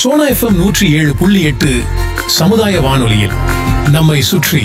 Sona FM 107.8 சமுதாய வானொலியில் நம்மை சுற்றி.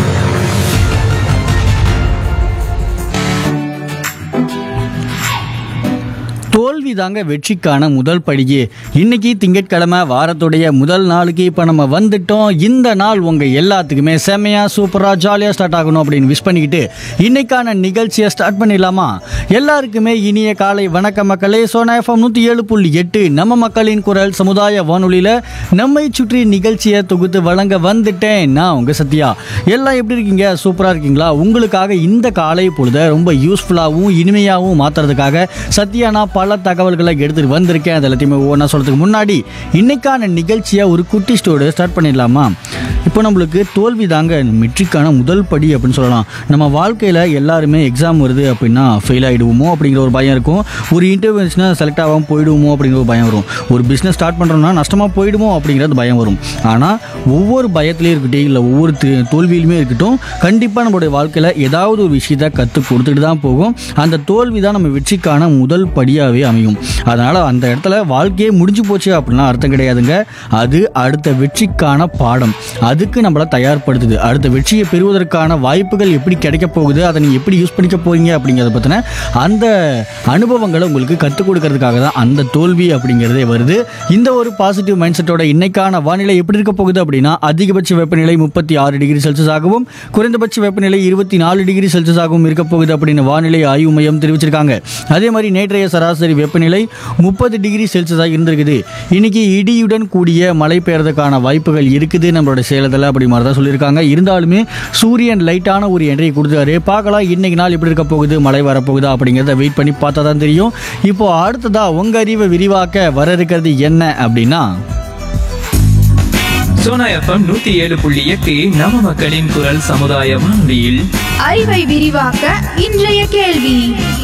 தோல்வி தாங்க வெற்றிக்கான முதல் படியே. இன்னைக்கு திங்கட்கிழமை, வாரத்துடைய முதல் நாளுக்கு இப்போ நம்ம வந்துட்டோம். இந்த நாள் உங்கள் எல்லாத்துக்குமே செம்மையாக சூப்பராக ஜாலியாக ஸ்டார்ட் ஆகணும் அப்படின்னு விஷ் பண்ணிக்கிட்டு இன்னைக்கான நிகழ்ச்சியை ஸ்டார்ட் பண்ணிடலாமா? எல்லாருக்குமே இனிய காலை வணக்க மக்களே. சோனா எஃப்எம் 107.8 நம்ம மக்களின் குரல் சமுதாய வானொலியில் நம்மை சுற்றி நிகழ்ச்சியை தொகுத்து வழங்க வந்துட்டேன். நான் உங்கள் சத்யா. எல்லாம் எப்படி இருக்கீங்க? சூப்பராக இருக்கீங்களா? உங்களுக்காக இந்த காலை பொழுதை ரொம்ப யூஸ்ஃபுல்லாகவும் இனிமையாகவும் மாற்றுறதுக்காக சத்யா நான் பல தகவல்களை எடுத்துட்டு வந்திருக்கேன். அது எல்லாத்தையுமே ஒவ்வொன்றா சொல்றதுக்கு முன்னாடி இன்னைக்கான நிகழ்ச்சியை ஒரு குட்டி ஸ்டோரி ஸ்டார்ட் பண்ணிடலாமா? இப்போ நம்மளுக்கு தோல்வி தாங்க வெற்றிக்கான முதல் படி அப்படின்னு சொல்லலாம். நம்ம வாழ்க்கையில் எல்லாருமே எக்ஸாம் வருது அப்படின்னா ஃபெயில் ஆகிடுவோமோ அப்படிங்கிற ஒரு பயம் இருக்கும். ஒரு இன்டர்வியூ வந்துச்சுன்னா செலக்ட் ஆகாமல் போயிடுவோமோ அப்படிங்கிற ஒரு பயம் வரும். ஒரு பிஸ்னஸ் ஸ்டார்ட் பண்ணுறோம்னா நஷ்டமாக போயிடுமோ அப்படிங்கிறது பயம் வரும். ஆனால் ஒவ்வொரு பயத்துலேயும் இருக்கட்டும், இல்லை ஒவ்வொரு தோல்வியிலுமே இருக்கட்டும், கண்டிப்பாக நம்மளுடைய வாழ்க்கையில் ஏதாவது ஒரு விஷயத்தை கற்றுக் கொடுத்துட்டு தான் போகும். அந்த தோல்வி தான் நம்ம வெற்றிக்கான முதல் படியாகவே அமையும். அதனால் அந்த இடத்துல வாழ்க்கையே முடிஞ்சு போச்சு அப்படின்னா அர்த்தம் கிடையாதுங்க. அது அடுத்த வெற்றிக்கான பாடம். அதுக்கு நம்மளை தயார்படுத்துது. அடுத்த வெற்றியை பெறுவதற்கான வாய்ப்புகள் எப்படி கிடைக்க போகுது, அதை நீங்கள் எப்படி யூஸ் பண்ணிக்க போகிறீங்க அப்படிங்கிறத பற்றின அந்த அனுபவங்களை உங்களுக்கு கற்றுக் கொடுக்கறதுக்காக தான் அந்த தோல்வி அப்படிங்கிறதே வருது. இந்த ஒரு பாசிட்டிவ் மைண்ட் செட்டோட இன்னைக்கான வானிலை எப்படி இருக்க போகுது அப்படின்னா, அதிகபட்ச வெப்பநிலை 36 டிகிரி செல்சியஸ் ஆகவும் குறைந்தபட்ச வெப்பநிலை 24 டிகிரி செல்சியஸ் ஆகவும் இருக்க போகுது அப்படின்னு வானிலை ஆய்வு மையம் தெரிவிச்சிருக்காங்க. அதே மாதிரி நேற்றைய சராசரி வெப்பநிலை 30 டிகிரி செல்சியஸாக இருந்திருக்குது. இன்னைக்கு இடியுடன் கூடிய மழை பெய்யறதுக்கான வாய்ப்புகள் இருக்குது நம்மளோட சேலத்தில் அப்படி மாதிரி தான் சொல்லியிருக்காங்க. இருந்தாலுமே சூரியன் லைட்டான ஒரு என்ட்ரி கொடுத்தாரு. பார்க்கலாம் இன்னைக்கு நாள் எப்படி இருக்க போகுது, மழை வரப்போகுதா அப்படிங்கிறத வெயிட் பண்ணி பார்த்தா தான் தெரியும். இப்போ அடுத்ததா உங்க அறிவை விரிவாக்க வர இருக்கிறது என்ன அப்படின்னா, சோனா எஃப்எம் 107.8 நம்ம மக்களின் குரல் சமுதாய வானொலியில் அறிவை விரிவாக்க இன்றைய கேள்வி.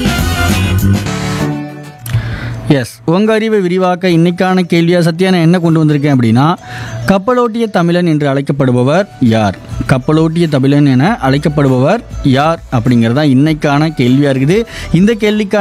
எஸ், உங்கள் அறிவை விரிவாக்க இன்னைக்கான கேள்வியாக சத்யா நான் என்ன கொண்டு வந்திருக்கேன் அப்படின்னா, கப்பலோட்டிய தமிழன் என்று அழைக்கப்படுபவர் யார்? கப்பலோட்டிய தமிழன் என அழைக்கப்படுபவர் யார் அப்படிங்கிறதா இன்னைக்கான கேள்வியாக இருக்குது. இந்த கேள்விக்கான